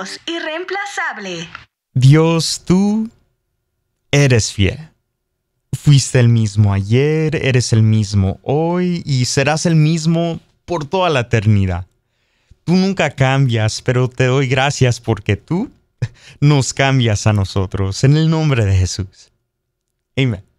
Dios irreemplazable. Dios, tú eres fiel. Fuiste el mismo ayer, eres el mismo hoy y serás el mismo por toda la eternidad. Tú nunca cambias, pero te doy gracias porque tú nos cambias a nosotros. En el nombre de Jesús. Amén.